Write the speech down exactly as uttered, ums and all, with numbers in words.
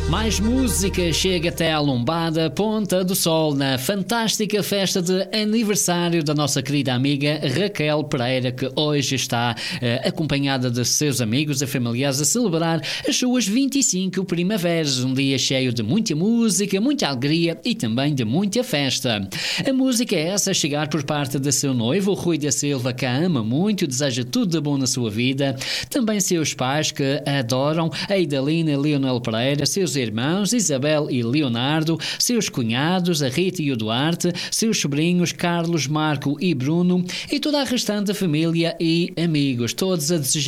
Mais música chega até à lombada Ponta do Sol na fantástica festa de aniversário da nossa querida amiga Raquel Pereira, que hoje está eh, acompanhada de seus amigos e familiares a celebrar as suas vinte e cinco primaveras, um dia cheio de muita música, muita alegria e também de muita festa. A música é essa a chegar por parte de seu noivo, Rui da Silva, que a ama muito, deseja tudo de bom na sua vida, também seus pais que a adoram, a Idalina e Leonel Pereira, seus irmãos Isabel e Leonardo, seus cunhados, a Rita e o Duarte, seus sobrinhos Carlos, Marco e Bruno e toda a restante família e amigos, todos a desejar